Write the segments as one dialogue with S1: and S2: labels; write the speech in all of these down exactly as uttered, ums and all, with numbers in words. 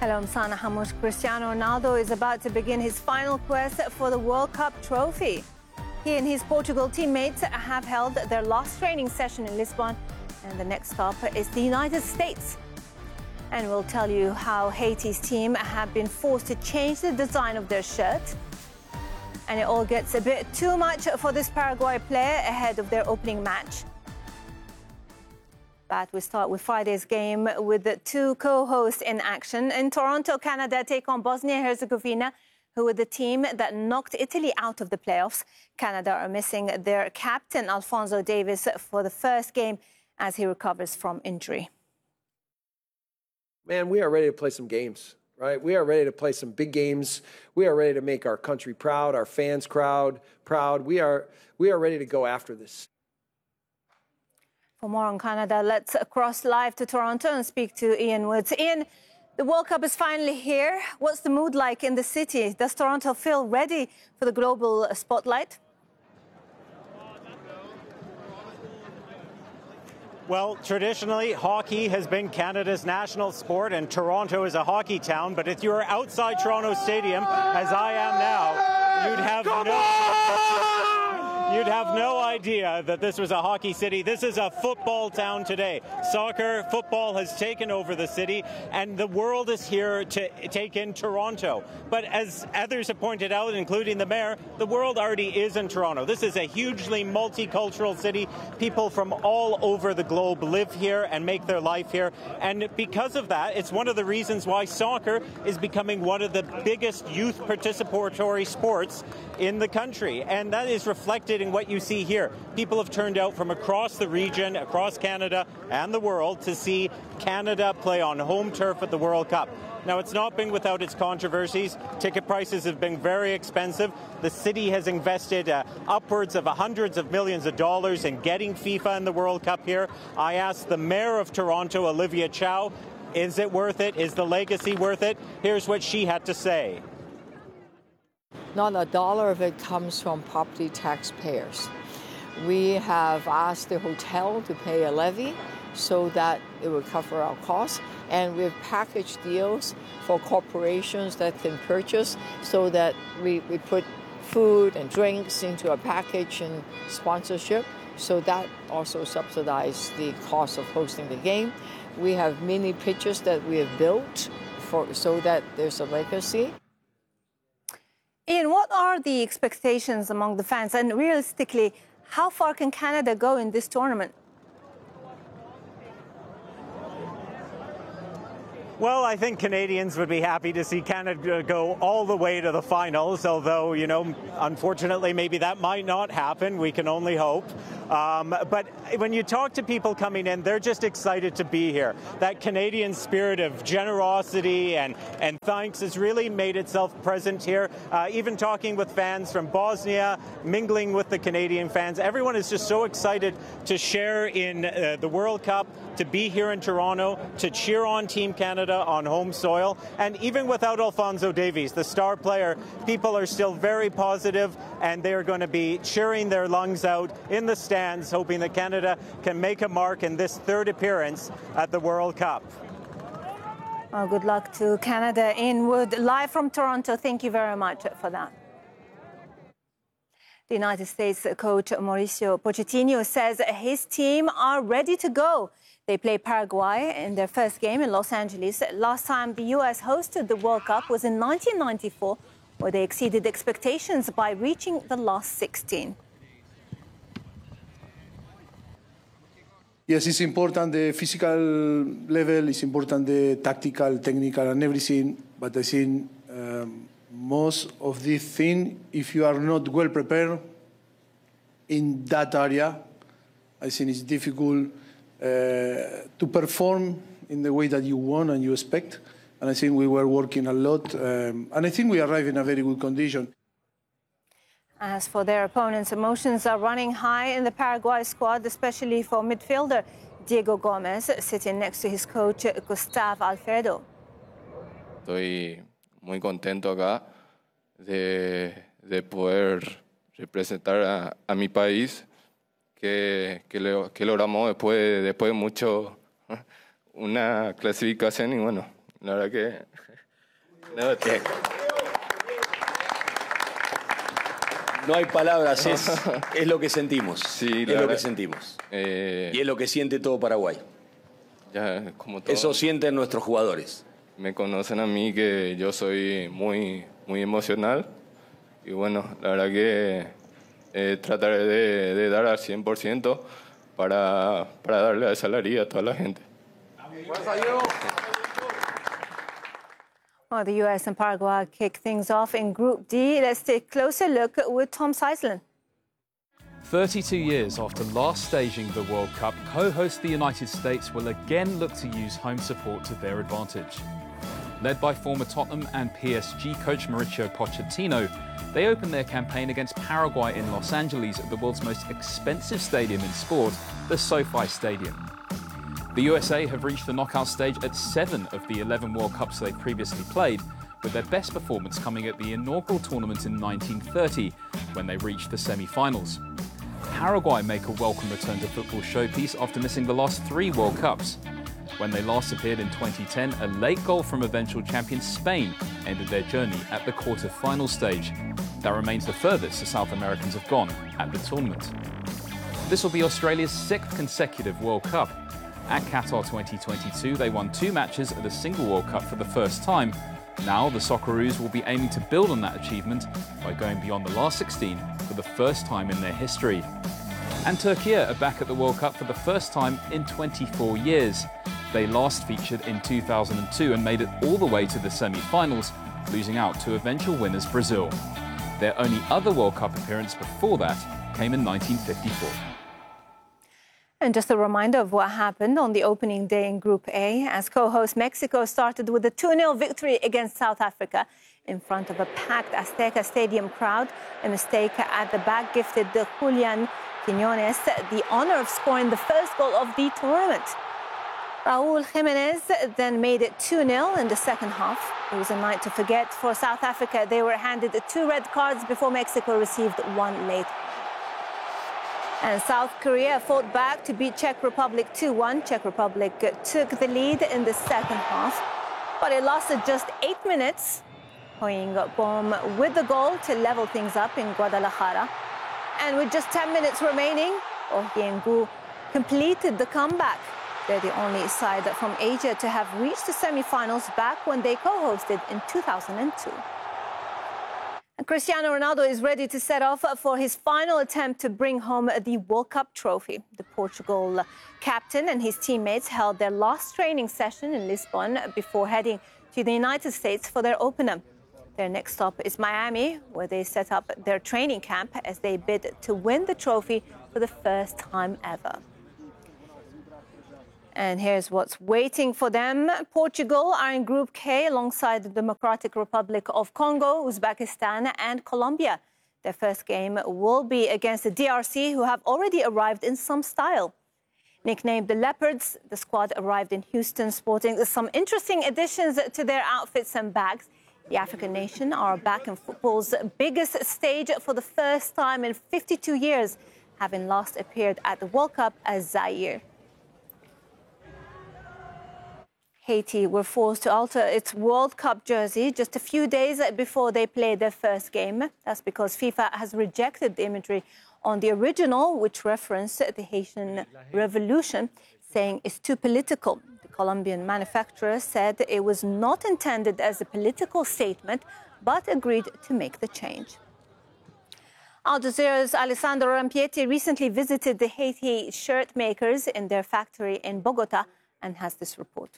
S1: Hello, I'm Sana Hamush. Cristiano Ronaldo is about to begin his final quest for the World Cup trophy. He and his Portugal teammates have held their last training session in Lisbon, and the next stop is the United States. And we'll tell you how Haiti's team have been forced to change the design of their shirt. And it all gets a bit too much for this Paraguay player ahead of their opening match. But we start with Friday's game with the two co-hosts in action. In Toronto, Canada take on Bosnia-Herzegovina, who were the team that knocked Italy out of the playoffs. Canada are missing their captain, Alphonso Davies, for the first game as he recovers from injury.
S2: Man, we are ready to play some games, right? We are ready to play some big games. We are ready to make our country proud, our fans crowd proud. We are, we are ready to go after this.
S1: For more on Canada, let's cross live to Toronto and speak to Ian Woods. Ian, the World Cup is finally here. What's the mood like in the city? Does Toronto feel ready for the global spotlight?
S3: Well, traditionally, hockey has been Canada's national sport, and Toronto is a hockey town. But if you were outside Toronto Stadium, as I am now, you'd have no... You'd have no idea that this was a hockey city. This is a football town today. Soccer, football has taken over the city, and the world is here to take in Toronto. But as others have pointed out, including the mayor, the world already is in Toronto. This is a hugely multicultural city. People from all over the globe live here and make their life here. And because of that, it's one of the reasons why soccer is becoming one of the biggest youth participatory sports in the country. And that is reflected in what you see here. People have turned out from across the region, across Canada and the world to see Canada play on home turf at the World Cup. Now, it's not been without its controversies. Ticket prices have been very expensive. The city has invested uh, upwards of hundreds of millions of dollars in getting FIFA in the World Cup here. I asked the mayor of Toronto, Olivia Chow, is it worth it? Is the legacy worth it? Here's what she had to say.
S4: Not a dollar of it comes from property taxpayers. We have asked the hotel to pay a levy so that it will cover our costs. And we've packaged deals for corporations that can purchase so that we, we put food and drinks into a package and sponsorship. So that also subsidizes the cost of hosting the game. We have mini pitches that we have built for, so that there's a legacy.
S1: Ian, what are the expectations among the fans? And realistically, how far can Canada go in this tournament?
S3: Well, I think Canadians would be happy to see Canada go all the way to the finals, although, you know, unfortunately, maybe that might not happen. We can only hope. Um, but when you talk to people coming in, they're just excited to be here. That Canadian spirit of generosity and, and thanks has really made itself present here. Uh, even talking with fans from Bosnia, mingling with the Canadian fans, everyone is just so excited to share in uh, the World Cup, to be here in Toronto, to cheer on Team Canada on home soil. And even without Alphonso Davies, the star player, people are still very positive, and they're going to be cheering their lungs out in the stands, hoping that Canada can make a mark in this third appearance at the World Cup.
S1: Well, good luck to Canada. Ian Wood, live from Toronto. Thank you very much for that. The United States coach Mauricio Pochettino says his team are ready to go. They play Paraguay in their first game in Los Angeles. Last time the U S hosted the World Cup was in nineteen ninety-four, where they exceeded expectations by reaching the last sixteen.
S5: Yes, it's important, the physical level, it's important, the tactical, technical, and everything. But I think um, most of these things, if you are not well prepared in that area, I think it's difficult uh, to perform in the way that you want and you expect. And I think we were working a lot. Um, and I think we arrived in a very good condition.
S1: As for their opponents, emotions are running high in the Paraguay squad, especially for midfielder Diego Gomez, sitting next to his coach Gustavo Alfredo.
S6: Estoy muy contento acá de, de poder representar a, a mi país, que, que, le, que logramos después, después de mucho una clasificación y bueno, la verdad que... No,
S7: Bien. No hay palabras, es, es lo que sentimos.
S6: Sí,
S7: es
S6: la
S7: lo
S6: verdad,
S7: que sentimos.
S6: Eh,
S7: Y es lo que siente todo Paraguay.
S6: ya, como todo,
S7: Eso sienten nuestros jugadores.
S6: me conocen a mí que yo soy muy, muy emocional. Y bueno, la verdad que eh, trataré de, de dar al cien por ciento para, para darle esa alegría a toda la gente.
S1: Well, the U S and Paraguay kick things off in Group D. Let's take a closer look with Tom Seisland.
S8: thirty-two years after last staging the World Cup, co-host the United States will again look to use home support to their advantage. Led by former Tottenham and P S G coach Mauricio Pochettino, they opened their campaign against Paraguay in Los Angeles at the world's most expensive stadium in sport, the SoFi Stadium. The U S A have reached the knockout stage at seven of the eleven World Cups they've previously played, with their best performance coming at the inaugural tournament in nineteen thirty, when they reached the semi-finals. Paraguay make a welcome return to football showpiece after missing the last three World Cups. When they last appeared in twenty ten, a late goal from eventual champion Spain ended their journey at the quarter-final stage. That remains the furthest the South Americans have gone at the tournament. This will be Australia's sixth consecutive World Cup. At Qatar twenty twenty-two, they won two matches at a single World Cup for the first time. Now, the Socceroos will be aiming to build on that achievement by going beyond the last sixteen for the first time in their history. And Turkey are back at the World Cup for the first time in twenty-four years. They last featured in two thousand two and made it all the way to the semi-finals, losing out to eventual winners Brazil. Their only other World Cup appearance before that came in nineteen fifty-four.
S1: And just a reminder of what happened on the opening day in Group A, as co-host Mexico started with a two nil victory against South Africa in front of a packed Azteca Stadium crowd. A mistake at the back gifted Julian Quiñones the honor of scoring the first goal of the tournament. Raúl Jiménez then made it two nil in the second half. It was a night to forget for South Africa. They were handed two red cards before Mexico received one late. And South Korea fought back to beat Czech Republic two one. Czech Republic took the lead in the second half, but it lasted just eight minutes. Hoying Bom with the goal to level things up in Guadalajara. And with just ten minutes remaining, Oh Hyang-gu completed the comeback. They're the only side from Asia to have reached the semi-finals back when they co-hosted in two thousand two. And Cristiano Ronaldo is ready to set off for his final attempt to bring home the World Cup trophy. The Portugal captain and his teammates held their last training session in Lisbon before heading to the United States for their opener. Their next stop is Miami, where they set up their training camp as they bid to win the trophy for the first time ever. And here's what's waiting for them. Portugal are in Group K alongside the Democratic Republic of Congo, Uzbekistan and Colombia. Their first game will be against the D R C, who have already arrived in some style. Nicknamed the Leopards, the squad arrived in Houston sporting some interesting additions to their outfits and bags. The African nation are back in football's biggest stage for the first time in fifty-two years, having last appeared at the World Cup as Zaire. Haiti were forced to alter its World Cup jersey just a few days before they played their first game. That's because FIFA has rejected the imagery on the original, which referenced the Haitian Revolution, saying it's too political. The Colombian manufacturer said it was not intended as a political statement, but agreed to make the change. Al Jazeera's Alessandro Rampieti recently visited the Haiti shirt makers in their factory in Bogota and has this report.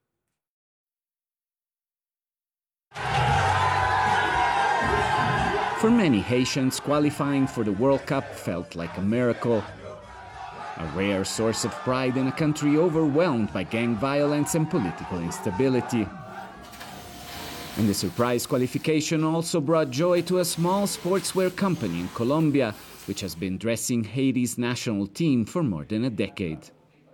S9: For many Haitians, qualifying for the World Cup felt like a miracle. A rare source of pride in a country overwhelmed by gang violence and political instability. And the surprise qualification also brought joy to a small sportswear company in Colombia, which has been dressing Haiti's national team for more than a decade.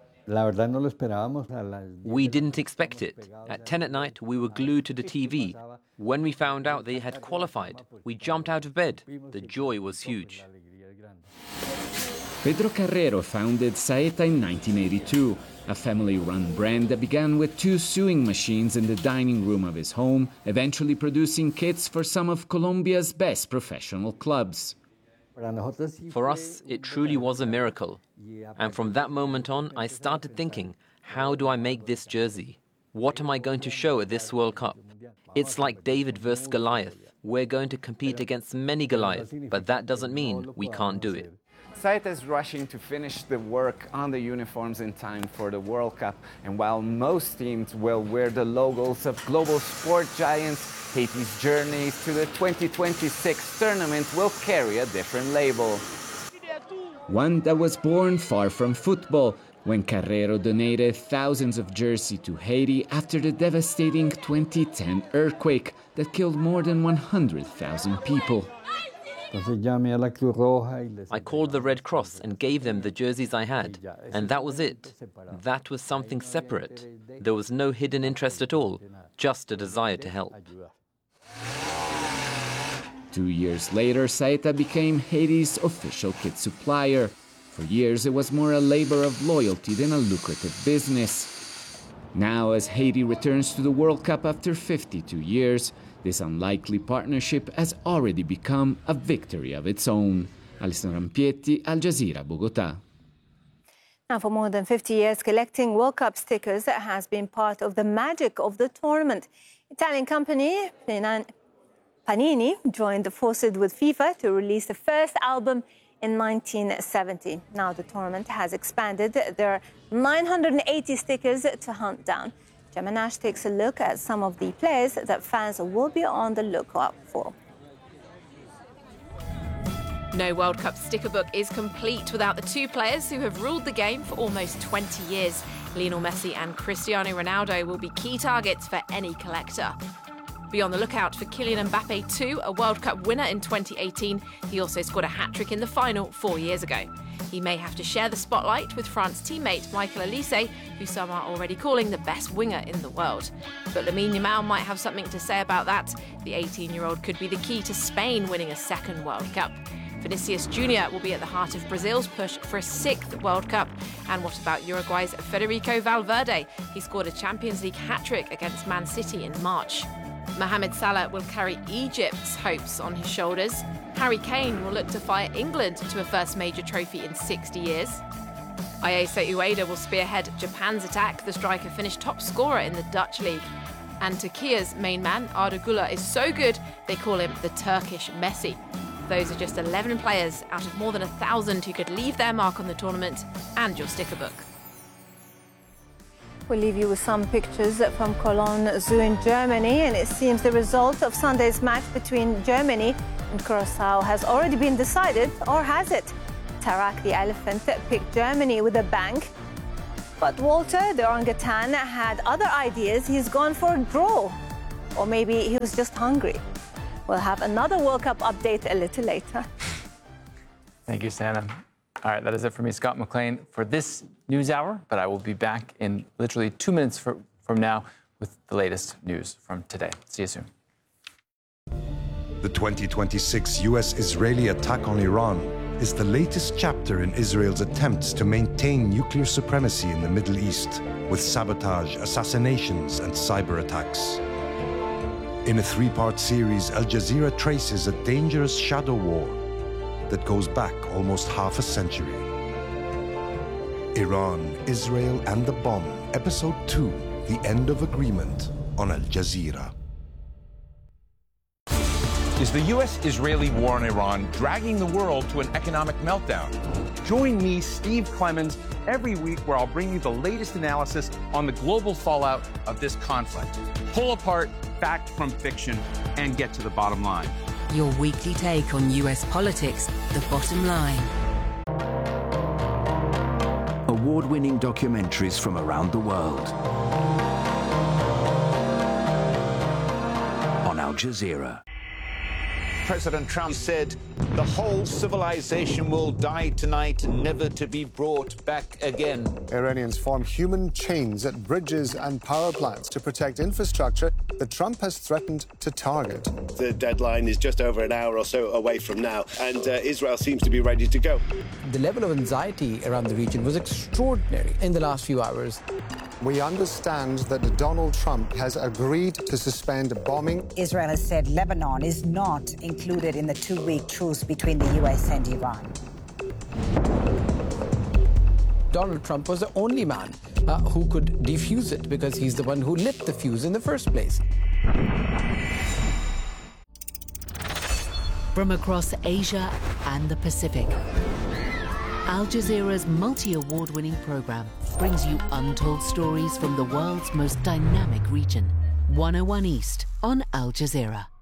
S10: We didn't expect it. At ten at night, we were glued to the T V. When we found out they had qualified, we jumped out of bed. The joy was huge.
S9: Pedro Carrero founded Saeta in nineteen eighty-two. a family-run brand that began with two sewing machines in the dining room of his home, eventually producing kits for some of Colombia's best professional clubs.
S10: For us, it truly was a miracle. And from that moment on, I started thinking, how do I make this jersey? What am I going to show at this World Cup? It's like David versus Goliath. We're going to compete against many Goliaths, but that doesn't mean we can't do it.
S11: Saeta is rushing to finish the work on the uniforms in time for the World Cup. And while most teams will wear the logos of global sport giants, Haiti's journey to the twenty twenty-six tournament will carry a different label.
S9: One that was born far from football, when Carrero donated thousands of jerseys to Haiti after the devastating twenty ten earthquake that killed more than one hundred thousand people.
S10: I called the Red Cross and gave them the jerseys I had, and that was it. That was something separate. There was no hidden interest at all, just a desire to help.
S9: Two years later, Saeta became Haiti's official kit supplier. For years, it was more a labor of loyalty than a lucrative business. Now, as Haiti returns to the World Cup after fifty-two years, this unlikely partnership has already become a victory of its own. Alessandro Rampietti, Al Jazeera, Bogotá.
S1: Now, for more than fifty years, collecting World Cup stickers has been part of the magic of the tournament. Italian company Panini joined forces with FIFA to release the first album in nineteen seventy. Now the tournament has expanded. There are nine hundred eighty stickers to hunt down. Gemma Nash takes a look at some of the players that fans will be on the lookout for.
S12: No World Cup sticker book is complete without the two players who have ruled the game for almost twenty years. Lionel Messi and Cristiano Ronaldo will be key targets for any collector. Be on the lookout for Kylian Mbappe too, a World Cup winner in twenty eighteen. He also scored a hat-trick in the final four years ago. He may have to share the spotlight with France teammate Michael Olise, who some are already calling the best winger in the world. But Lamine Yamal might have something to say about that. The eighteen-year-old could be the key to Spain winning a second World Cup. Vinicius Junior will be at the heart of Brazil's push for a sixth World Cup. And what about Uruguay's Federico Valverde? He scored a Champions League hat-trick against Man City in March. Mohamed Salah will carry Egypt's hopes on his shoulders. Harry Kane will look to fire England to a first major trophy in sixty years. Ayase Ueda will spearhead Japan's attack. The striker finished top scorer in the Dutch league. And Turkey's main man, Arda Güler, is so good they call him the Turkish Messi. Those are just eleven players out of more than a thousand who could leave their mark on the tournament and your sticker book.
S1: We'll leave you with some pictures from Cologne Zoo in Germany, and it seems the result of Sunday's match between Germany and Curaçao has already been decided, or has it? Tarak the elephant picked Germany with a bang, but Walter the orangutan had other ideas. He's gone for a draw, or maybe he was just hungry. We'll have another World Cup update a little later.
S13: Thank you, Sana. All right, that is it for me, Scott McLean, for this news hour, but I will be back in literally two minutes for, from now with the latest news from today. See you soon.
S14: The twenty twenty-six U S Israeli attack on Iran is the latest chapter in Israel's attempts to maintain nuclear supremacy in the Middle East, with sabotage, assassinations, and cyber attacks. In a three-part series, Al Jazeera traces a dangerous shadow war that goes back almost half a century. Iran, Israel, and the Bomb, Episode two, The End of Agreement, on Al Jazeera.
S15: Is the U S-Israeli war on Iran dragging the world to an economic meltdown? Join me, Steve Clemons, every week where I'll bring you the latest analysis on the global fallout of this conflict. Pull apart fact from fiction and get to the bottom line.
S16: Your weekly take on U S politics, The Bottom Line.
S17: Award-winning documentaries from around the world. On Al Jazeera.
S18: President Trump said the whole civilization will die tonight, never to be brought back again.
S19: Iranians form human chains at bridges and power plants to protect infrastructure that Trump has threatened to target.
S20: The deadline is just over an hour or so away from now, and uh, Israel seems to be ready to go.
S21: The level of anxiety around the region was extraordinary in the last few hours.
S19: We understand that Donald Trump has agreed to suspend bombing.
S22: Israel has said Lebanon is not included in the two-week truce between the U S and Iran.
S21: Donald Trump was the only man uh, who could defuse it because he's the one who lit the fuse in the first place.
S16: From across Asia and the Pacific, Al Jazeera's multi-award-winning program brings you untold stories from the world's most dynamic region. one oh one East on Al Jazeera.